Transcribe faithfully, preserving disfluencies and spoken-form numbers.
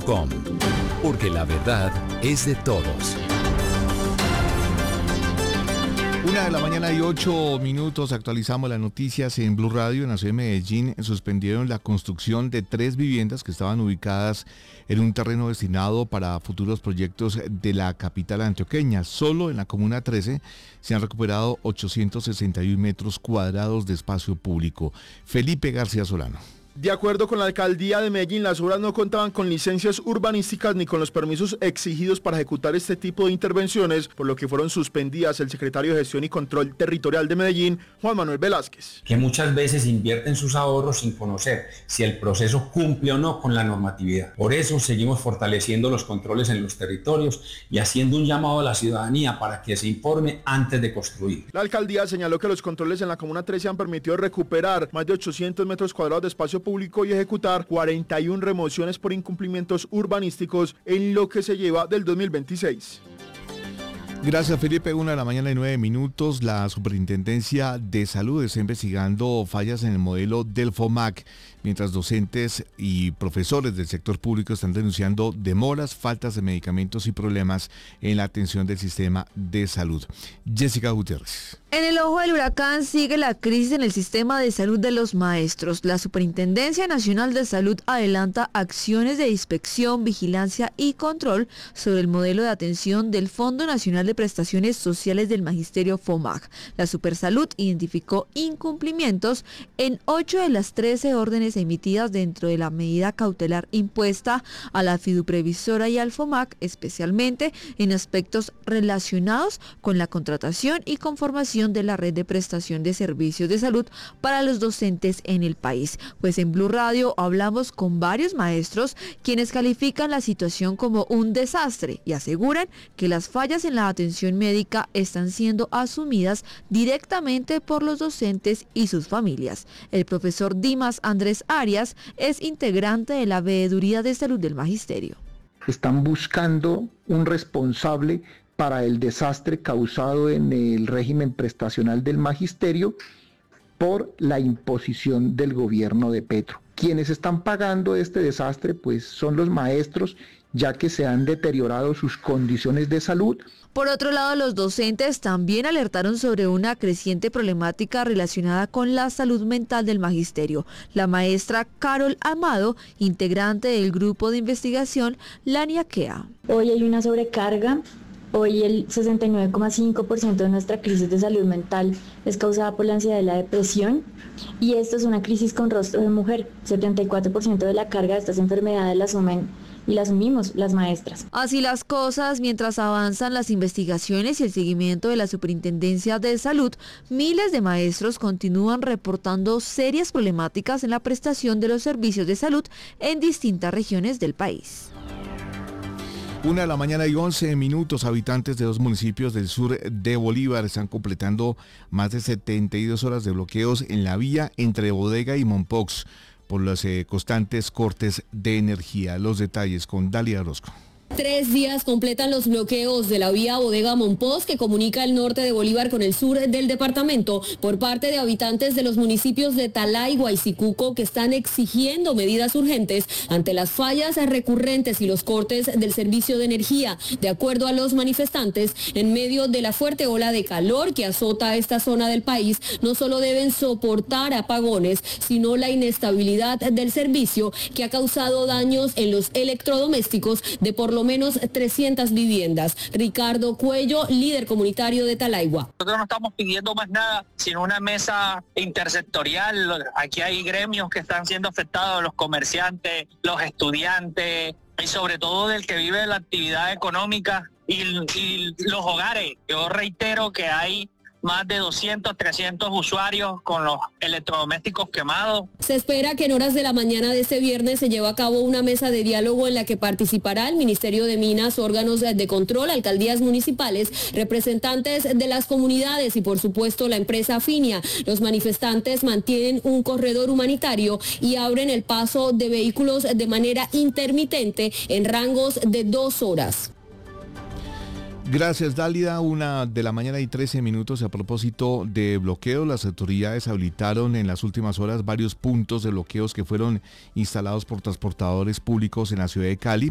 punto com, porque la verdad es de todos. Una de la mañana y ocho minutos, actualizamos las noticias en Blue Radio. En la ciudad de Medellín suspendieron la construcción de tres viviendas que estaban ubicadas en un terreno destinado para futuros proyectos de la capital antioqueña. Solo en la comuna trece se han recuperado ochocientos sesenta y uno metros cuadrados de espacio público. Felipe García Solano. De acuerdo con la alcaldía de Medellín, las obras no contaban con licencias urbanísticas ni con los permisos exigidos para ejecutar este tipo de intervenciones, por lo que fueron suspendidas. El secretario de Gestión y Control Territorial de Medellín, Juan Manuel Velázquez. Que muchas veces invierten sus ahorros sin conocer si el proceso cumple o no con la normatividad. Por eso seguimos fortaleciendo los controles en los territorios y haciendo un llamado a la ciudadanía para que se informe antes de construir. La alcaldía señaló que los controles en la comuna trece han permitido recuperar más de ochocientos metros cuadrados de espacio público y ejecutar cuarenta y una remociones por incumplimientos urbanísticos en lo que se lleva del dos mil veintiséis. Gracias, Felipe. Una de la mañana y nueve minutos. La Superintendencia de Salud está investigando fallas en el modelo del FOMAC, mientras docentes y profesores del sector público están denunciando demoras, faltas de medicamentos y problemas en la atención del sistema de salud. Jessica Gutiérrez. En el ojo del huracán sigue la crisis en el sistema de salud de los maestros. La Superintendencia Nacional de Salud adelanta acciones de inspección, vigilancia y control sobre el modelo de atención del Fondo Nacional de Prestaciones Sociales del Magisterio FOMAC. La Supersalud identificó incumplimientos en ocho de las trece órdenes emitidas dentro de la medida cautelar impuesta a la fiduprevisora y al FOMAC, especialmente en aspectos relacionados con la contratación y conformación de la red de prestación de servicios de salud para los docentes en el país. Pues en Blue Radio hablamos con varios maestros quienes califican la situación como un desastre y aseguran que las fallas en la atención médica están siendo asumidas directamente por los docentes y sus familias. El profesor Dimas Andrés Arias es integrante de la Veeduría de Salud del Magisterio. Están buscando un responsable para el desastre causado en el régimen prestacional del magisterio por la imposición del gobierno de Petro. Quienes están pagando este desastre pues son los maestros, ya que se han deteriorado sus condiciones de salud. Por otro lado, los docentes también alertaron sobre una creciente problemática relacionada con la salud mental del magisterio. La maestra Carol Amado, integrante del grupo de investigación La Niaquea. Hoy hay una sobrecarga. Hoy el sesenta y nueve coma cinco por ciento de nuestra crisis de salud mental es causada por la ansiedad y la depresión, y esto es una crisis con rostro de mujer. setenta y cuatro por ciento de la carga de estas enfermedades la asumen y la asumimos las maestras. Así las cosas, mientras avanzan las investigaciones y el seguimiento de la Superintendencia de Salud, miles de maestros continúan reportando serias problemáticas en la prestación de los servicios de salud en distintas regiones del país. Una de la mañana y once minutos, habitantes de dos municipios del sur de Bolívar están completando más de setenta y dos horas de bloqueos en la vía entre Bodega y Mompox por los eh, constantes cortes de energía. Los detalles con Dalia Orozco. Tres días completan los bloqueos de la vía Bodega Mompox que comunica el norte de Bolívar con el sur del departamento por parte de habitantes de los municipios de Talaigua y Sicuco, que están exigiendo medidas urgentes ante las fallas recurrentes y los cortes del servicio de energía. De acuerdo a los manifestantes, en medio de la fuerte ola de calor que azota esta zona del país, no solo deben soportar apagones, sino la inestabilidad del servicio que ha causado daños en los electrodomésticos de por lo menos trescientas viviendas. Ricardo Cuello, líder comunitario de Talaigua. Nosotros no estamos pidiendo más nada, sino una mesa intersectorial. Aquí hay gremios que están siendo afectados, los comerciantes, los estudiantes y sobre todo del que vive de la actividad económica y, y los hogares. Yo reitero que hay más de doscientos, trescientos usuarios con los electrodomésticos quemados. Se espera que en horas de la mañana de este viernes se lleve a cabo una mesa de diálogo en la que participará el Ministerio de Minas, órganos de control, alcaldías municipales, representantes de las comunidades y por supuesto la empresa Finia. Los manifestantes mantienen un corredor humanitario y abren el paso de vehículos de manera intermitente en rangos de dos horas. Gracias, Dálida. Una de la mañana y trece minutos. A propósito de bloqueo, las autoridades habilitaron en las últimas horas varios puntos de bloqueos que fueron instalados por transportadores públicos en la ciudad de Cali.